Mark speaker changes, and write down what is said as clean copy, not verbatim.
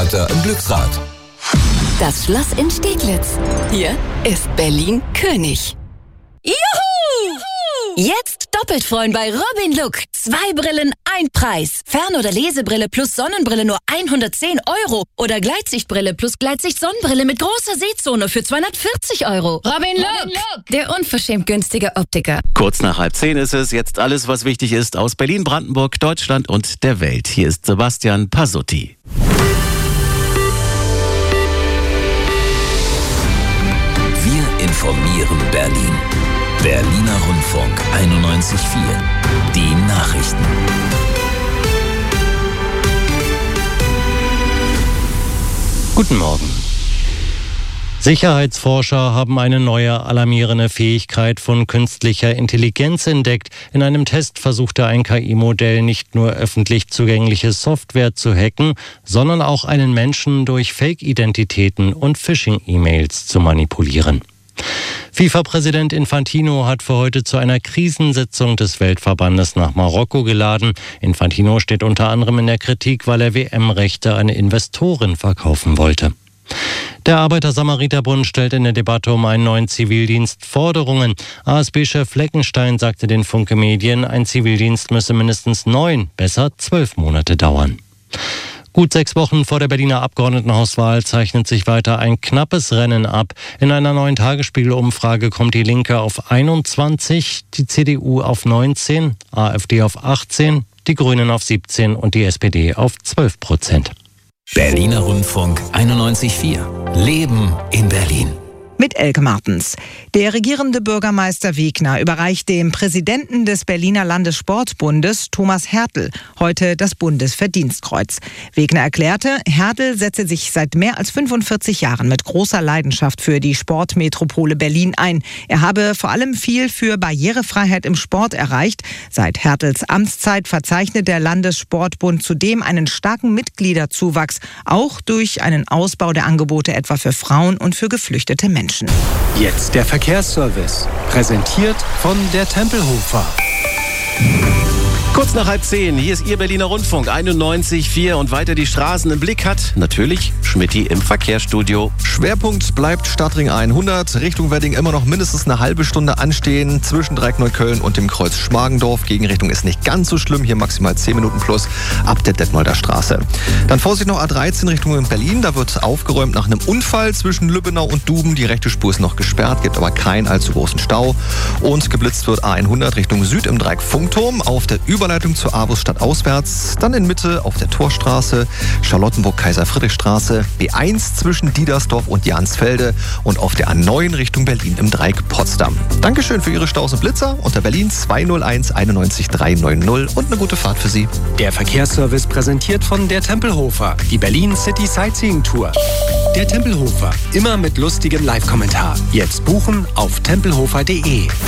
Speaker 1: Schalter im Glücksrad.
Speaker 2: Das Schloss in Steglitz. Hier ist Berlin König. Juhu! Jetzt doppelt freuen bei Robin Look. 2 Brillen, 1 Preis. Fern- oder Lesebrille plus Sonnenbrille nur 110 €. Oder Gleitsichtbrille plus Gleitsicht-Sonnenbrille mit großer Sehzone für 240 €. Robin Look, der unverschämt günstige Optiker.
Speaker 3: Kurz nach 9:30 ist es. Jetzt alles, was wichtig ist aus Berlin, Brandenburg, Deutschland und der Welt. Hier ist Sebastian Pasutti.
Speaker 1: Wir informieren Berlin. Berliner Rundfunk 91.4. Die Nachrichten.
Speaker 4: Guten Morgen. Sicherheitsforscher haben eine neue alarmierende Fähigkeit von künstlicher Intelligenz entdeckt. In einem Test versuchte ein KI-Modell nicht nur öffentlich zugängliche Software zu hacken, sondern auch einen Menschen durch Fake-Identitäten und Phishing-E-Mails zu manipulieren. FIFA-Präsident Infantino hat für heute zu einer Krisensitzung des Weltverbandes nach Marokko geladen. Infantino steht unter anderem in der Kritik, weil er WM-Rechte an Investoren verkaufen wollte. Der Arbeiter-Samariter-Bund stellt in der Debatte um einen neuen Zivildienst Forderungen. ASB-Chef Fleckenstein sagte den Funke Medien, ein Zivildienst müsse mindestens 9, besser 12 Monate dauern. Gut 6 Wochen vor der Berliner Abgeordnetenhauswahl zeichnet sich weiter ein knappes Rennen ab. In einer neuen Tagesspiegel-Umfrage kommt die Linke auf 21, die CDU auf 19, AfD auf 18, die Grünen auf 17 und die SPD auf 12%.
Speaker 1: Berliner Rundfunk 91.4. Leben in Berlin.
Speaker 5: Mit Elke Martens. Der regierende Bürgermeister Wegner überreicht dem Präsidenten des Berliner Landessportbundes, Thomas Hertel, heute das Bundesverdienstkreuz. Wegner erklärte, Hertel setze sich seit mehr als 45 Jahren mit großer Leidenschaft für die Sportmetropole Berlin ein. Er habe vor allem viel für Barrierefreiheit im Sport erreicht. Seit Hertels Amtszeit verzeichnet der Landessportbund zudem einen starken Mitgliederzuwachs, auch durch einen Ausbau der Angebote etwa für Frauen und für geflüchtete Menschen.
Speaker 6: Jetzt der Verkehrsservice, präsentiert von der Tempelhofer.
Speaker 3: Kurz nach 9:30, hier ist Ihr Berliner Rundfunk 91.4 und weiter die Straßen im Blick hat natürlich Schmitty im Verkehrsstudio.
Speaker 7: Schwerpunkt bleibt Stadtring 100, Richtung Wedding immer noch mindestens eine halbe Stunde anstehen, zwischen Dreieck-Neukölln und dem Kreuz Schmargendorf. Gegenrichtung ist nicht ganz so schlimm, hier maximal 10 Minuten plus ab der Detmolder Straße. Dann Vorsicht noch A13 Richtung Berlin, da wird aufgeräumt nach einem Unfall zwischen Lübbenau und Duben. Die rechte Spur ist noch gesperrt, gibt aber keinen allzu großen Stau. Und geblitzt wird A100 Richtung Süd im Dreieck Funkturm auf der Überleitung zur AWUS stadtauswärts, dann in Mitte auf der Torstraße, Charlottenburg-Kaiser-Friedrich-Straße, B1 zwischen Diedersdorf und Jansfelde und auf der A9 Richtung Berlin im Dreieck Potsdam. Dankeschön für Ihre Staus und Blitzer unter Berlin 201 91 390 und eine gute Fahrt für Sie.
Speaker 6: Der Verkehrsservice präsentiert von der Tempelhofer, die Berlin City Sightseeing Tour. Der Tempelhofer, immer mit lustigem Live-Kommentar. Jetzt buchen auf tempelhofer.de.